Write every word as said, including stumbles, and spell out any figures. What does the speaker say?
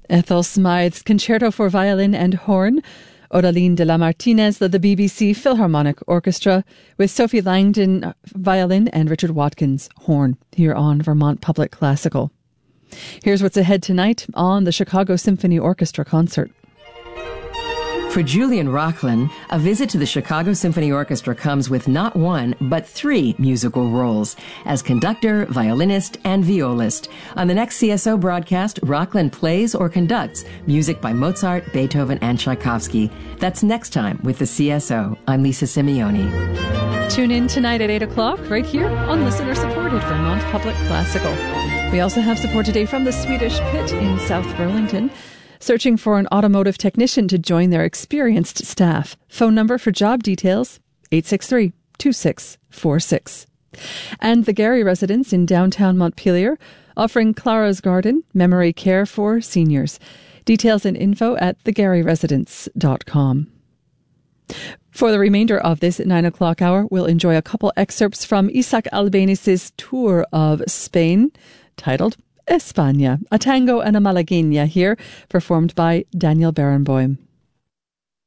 Ethel Smythe's Concerto for Violin and Horn, Odaline de la Martinez led the B B C Philharmonic Orchestra with Sophie Langdon violin and Richard Watkins horn here on Vermont Public Classical. Here's what's ahead tonight on the Chicago Symphony Orchestra concert. For Julian Rocklin, a visit to the Chicago Symphony Orchestra comes with not one, but three musical roles as conductor, violinist, and violist. On the next C S O broadcast, Rocklin plays or conducts music by Mozart, Beethoven, and Tchaikovsky. That's next time with the C S O. I'm Lisa Simeone. Tune in tonight at eight o'clock right here on listener-supported Vermont Public Classical. We also have support today from the Swedish Pit in South Burlington, searching for an automotive technician to join their experienced staff. Phone number for job details, eight six three, two six four six. And the Gary Residence in downtown Montpelier, offering Clara's Garden memory care for seniors. Details and info at the gary residence dot com. For the remainder of this nine o'clock hour, we'll enjoy a couple excerpts from Isaac Albéniz's tour of Spain, titled España, a tango and a malagueña here, performed by Daniel Barenboim.